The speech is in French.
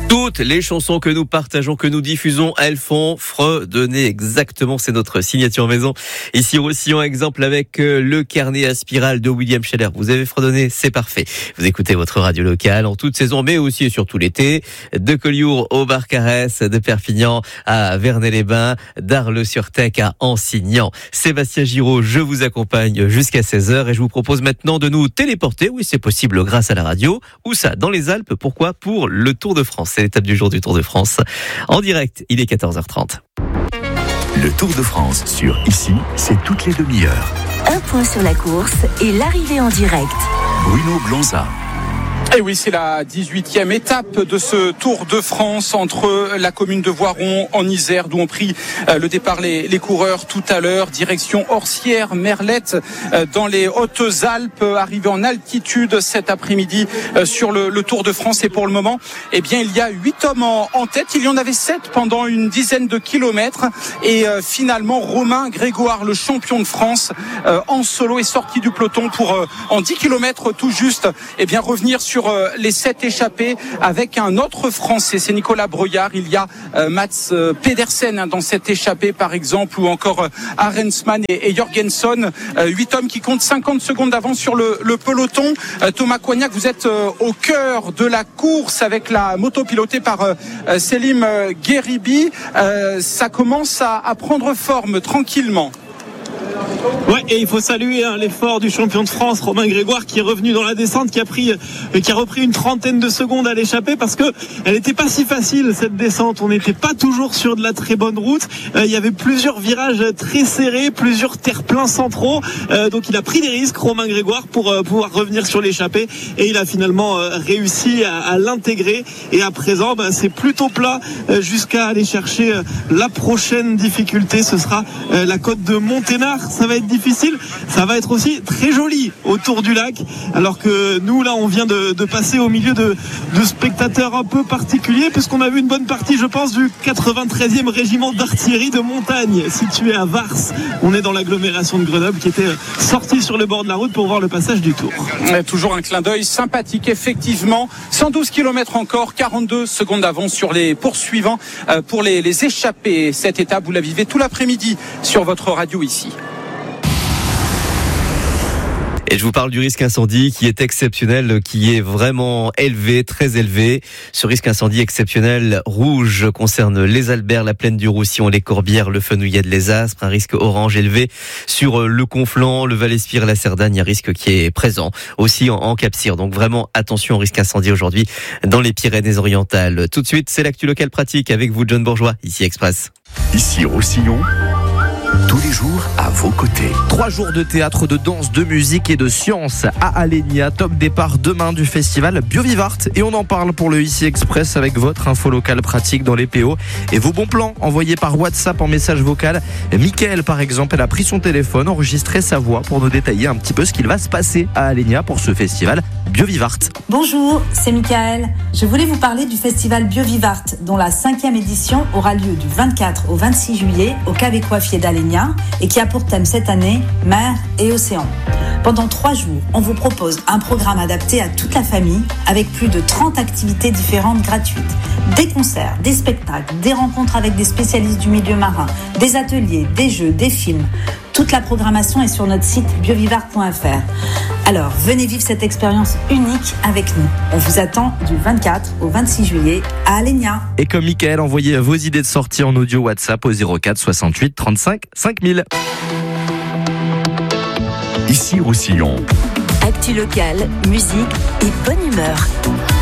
Toutes les chansons que nous partageons, que nous diffusons, elles font fredonner exactement. C'est notre signature maison. Ici, Roussillon, exemple avec le carnet à spirale de William Scheller. Vous avez fredonné, c'est parfait. Vous écoutez votre radio locale en toute saison, mais aussi et surtout l'été. De Collioure au Barcarès, de Perpignan à Vernay-les-Bains, d'Arles-sur-Tech à Ansignan. Sébastien Giraud, je vous accompagne jusqu'à 16h et je vous propose maintenant de nous téléporter. Oui, c'est possible grâce à la radio. Où ça? Dans les Alpes. Pourquoi? Pour le Tour de France. C'est l'étape du jour du Tour de France. En direct, il est 14h30. Le Tour de France sur Ici, c'est toutes les demi-heures. Un point sur la course et l'arrivée en direct. Bruno Blanza. Et oui, c'est la 18e étape de ce Tour de France entre la commune de Voiron en Isère, d'où ont pris le départ les coureurs tout à l'heure, direction Orsières, Merlette, dans les Hautes-Alpes, arrivé en altitude cet après-midi sur le Tour de France. Et pour le moment, eh bien, il y a 8 hommes en tête. Il y en avait 7 pendant une dizaine de kilomètres. Et finalement, Romain Grégoire, le champion de France, en solo, est sorti du peloton pour, en 10 kilomètres tout juste, eh bien, revenir sur les 7 échappés avec un autre Français, c'est Nicolas Breuillard. Il y a Mats Pedersen dans cette échappée par exemple, ou encore Arensman et Jorgensen, 8 hommes qui comptent 50 secondes d'avance sur le peloton. Thomas Coignac, vous êtes au cœur de la course avec la moto pilotée par Selim Gheribi. Ça commence à prendre forme tranquillement. Ouais, et il faut saluer l'effort du champion de France, Romain Grégoire, qui est revenu dans la descente, qui a repris une trentaine de secondes à l'échapper parce que elle n'était pas si facile cette descente. On n'était pas toujours sur de la très bonne route. Il y avait plusieurs virages très serrés, plusieurs terre-pleins centraux. Donc il a pris des risques, Romain Grégoire, pour pouvoir revenir sur l'échappée, et il a finalement réussi à l'intégrer. Et à présent, c'est plutôt plat jusqu'à aller chercher la prochaine difficulté. Ce sera la côte de Monténard. Ça va être difficile, ça va être aussi très joli autour du lac, alors que nous là on vient de passer au milieu de spectateurs un peu particuliers, puisqu'on a vu une bonne partie, je pense, du 93e régiment d'artillerie de montagne situé à Vars. On est dans l'agglomération de Grenoble, qui était sorti sur le bord de la route pour voir le passage du Tour. Toujours un clin d'œil sympathique, effectivement. 112 km encore, 42 secondes d'avance sur les poursuivants pour les échappés. Cette étape, vous la vivez tout l'après-midi sur votre radio ici. Et je vous parle du risque incendie qui est exceptionnel, qui est vraiment élevé, très élevé. Ce risque incendie exceptionnel rouge concerne les Alberts, la plaine du Roussillon, les Corbières, le Fenouillet, les Aspres. Un risque orange élevé sur le Conflent, le Val-Espire, la Cerdagne. Un risque qui est présent aussi en Cap-Cyr. Donc vraiment attention au risque incendie aujourd'hui dans les Pyrénées-Orientales. Tout de suite, c'est l'actu local pratique avec vous, John Bourgeois, ici Express. Ici Roussillon. Tous les jours à vos côtés. 3 jours de théâtre, de danse, de musique et de science à Alenia. Top départ demain du festival Biovivart. Et on en parle pour le Ici Express avec votre info locale pratique dans les PO. Et vos bons plans envoyés par WhatsApp en message vocal. Mickaël, par exemple, elle a pris son téléphone, enregistré sa voix pour nous détailler un petit peu ce qu'il va se passer à Alenia pour ce festival Biovivart. Bonjour, c'est Mickaël. Je voulais vous parler du festival Biovivart, dont la 5e édition aura lieu du 24 au 26 juillet au Cavé Coiffier d'Alenia, et qui a pour thème cette année mer et océan. Pendant 3 jours, on vous propose un programme adapté à toute la famille avec plus de 30 activités différentes gratuites. Des concerts, des spectacles, des rencontres avec des spécialistes du milieu marin, des ateliers, des jeux, des films. Toute la programmation est sur notre site biovivart.fr. Alors, venez vivre cette expérience unique avec nous. On vous attend du 24 au 26 juillet à Alenia. Et comme Mickaël, envoyez vos idées de sortie en audio WhatsApp au 04 68 35 5000. Ici Roussillon. Actu locale, musique et bonne humeur.